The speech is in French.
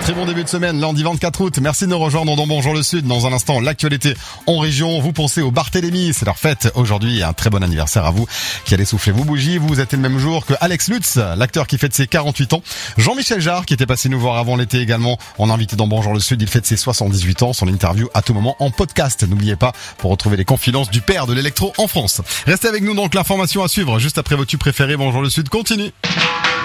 Très bon début de semaine, lundi 24 août. Merci de nous rejoindre dans Bonjour le Sud. Dans un instant, l'actualité en région. Vous pensez au Barthélémy, c'est leur fête aujourd'hui. Un très bon anniversaire à vous qui allez souffler vos bougies. Vous êtes le même jour que Alex Lutz, l'acteur qui fête ses 48 ans. Jean-Michel Jarre qui était passé nous voir avant l'été également en invité dans Bonjour le Sud. Il fête ses 78 ans. Son interview à tout moment en podcast. N'oubliez pas pour retrouver les confidences du père de l'électro en France. Restez avec nous donc l'information à suivre juste après vos tubes préférés. Bonjour le Sud continue.